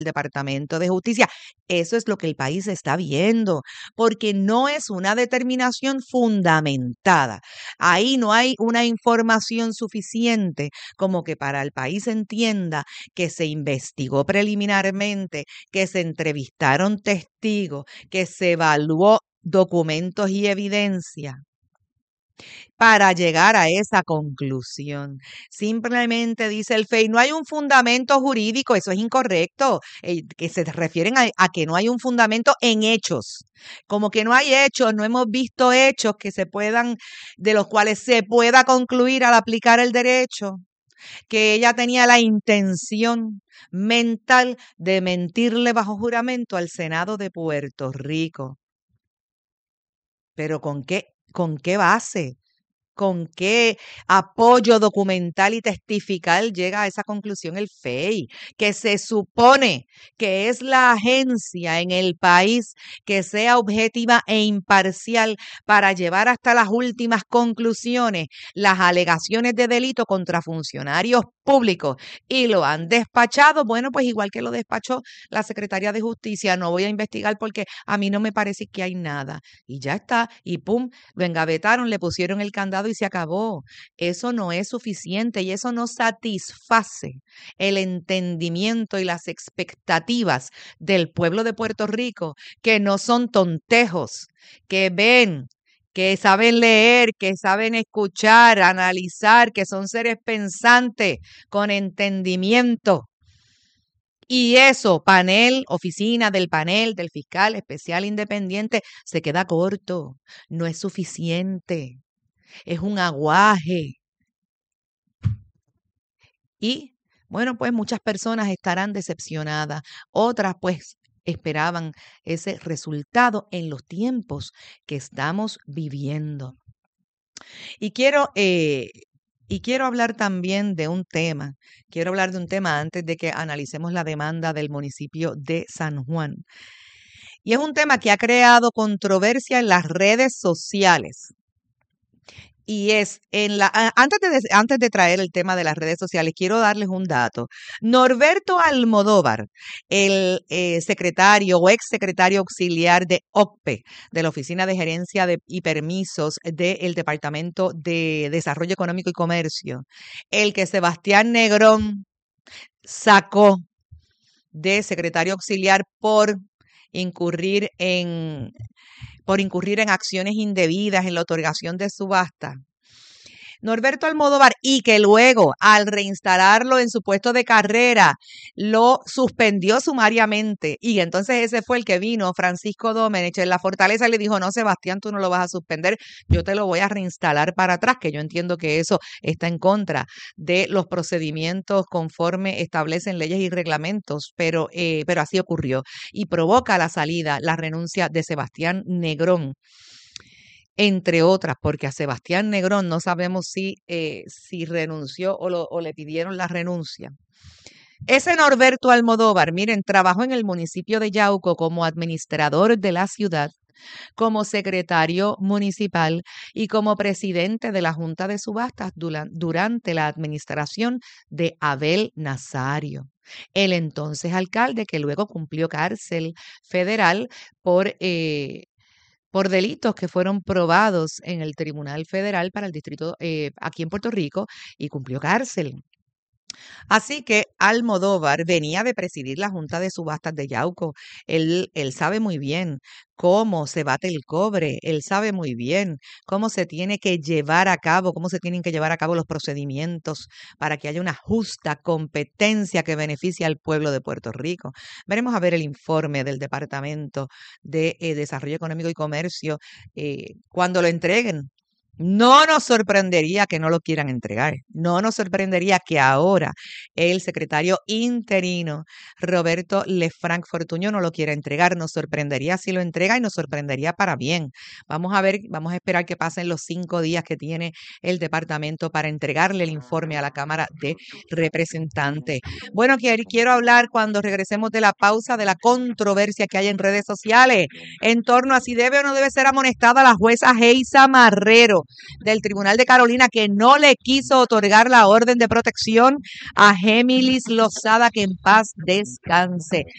Departamento de Justicia. Eso es lo que el país está viendo, porque no es una determinación fundamentada. Ahí no hay una información suficiente como que para el país entienda que se investigó preliminarmente, que se entrevistaron testigos, que se evaluó documentos y evidencia para llegar a esa conclusión. Simplemente dice el FEI, no hay un fundamento jurídico, eso es incorrecto, que se refieren a que no hay un fundamento en hechos. Como que no hay hechos, no hemos visto hechos que se puedan, de los cuales se pueda concluir al aplicar el derecho, que ella tenía la intención mental de mentirle bajo juramento al Senado de Puerto Rico. Pero con qué base? ¿Con qué apoyo documental y testifical llega a esa conclusión el FEI? Que se supone que es la agencia en el país que sea objetiva e imparcial para llevar hasta las últimas conclusiones las alegaciones de delito contra funcionarios públicos y lo han despachado, bueno, pues igual que lo despachó la Secretaría de Justicia, no voy a investigar porque a mí no me parece que hay nada. Y ya está, y pum, lo engavetaron, le pusieron el candado y se acabó. Eso no es suficiente y eso no satisface el entendimiento y las expectativas del pueblo de Puerto Rico, que no son tontejos, que ven, que saben leer, que saben escuchar, analizar, que son seres pensantes con entendimiento. Y eso, oficina del panel del fiscal especial independiente, se queda corto, no es suficiente, es un aguaje. Y bueno, pues muchas personas estarán decepcionadas, otras pues esperaban ese resultado en los tiempos que estamos viviendo. Y quiero hablar también de un tema. Quiero hablar de un tema antes de que analicemos la demanda del municipio de San Juan. Y es un tema que ha creado controversia en las redes sociales. Y es antes de traer el tema de las redes sociales, quiero darles un dato. Norberto Almodóvar, el secretario o ex secretario auxiliar de OCPE, de la Oficina de Gerencia y Permisos del Departamento de Desarrollo Económico y Comercio, el que Sebastián Negrón sacó de secretario auxiliar por incurrir en acciones indebidas en la otorgación de subasta. Norberto Almodóvar, y que luego, al reinstalarlo en su puesto de carrera, lo suspendió sumariamente. Y entonces ese fue el que vino, Francisco Domenech, en la Fortaleza, y le dijo, no, Sebastián, tú no lo vas a suspender, yo te lo voy a reinstalar para atrás, que yo entiendo que eso está en contra de los procedimientos conforme establecen leyes y reglamentos, pero así ocurrió. Y provoca la renuncia de Sebastián Negrón, entre otras, porque a Sebastián Negrón no sabemos si renunció o le pidieron la renuncia. Ese Norberto Almodóvar, miren, trabajó en el municipio de Yauco como administrador de la ciudad, como secretario municipal y como presidente de la Junta de Subastas durante la administración de Abel Nazario, el entonces alcalde que luego cumplió cárcel federal por delitos que fueron probados en el Tribunal Federal para el distrito aquí en Puerto Rico y cumplió cárcel. Así que Almodóvar venía de presidir la Junta de Subastas de Yauco. Él sabe muy bien cómo se bate el cobre, él sabe muy bien cómo se tiene que llevar a cabo, cómo se tienen que llevar a cabo los procedimientos para que haya una justa competencia que beneficie al pueblo de Puerto Rico. Veremos a ver el informe del Departamento de Desarrollo Económico y Comercio cuando lo entreguen. No nos sorprendería que no lo quieran entregar. No nos sorprendería que ahora el secretario interino, Roberto Lefranc Fortuño, no lo quiera entregar. Nos sorprendería si lo entrega y nos sorprendería para bien. Vamos a ver, vamos a esperar que pasen los 5 días que tiene el departamento para entregarle el informe a la Cámara de Representantes. Bueno, quiero hablar cuando regresemos de la pausa de la controversia que hay en redes sociales en torno a si debe o no debe ser amonestada la jueza Geisa Marrero del Tribunal de Carolina, que no le quiso otorgar la orden de protección a Gémilis Lozada, que en paz descanse.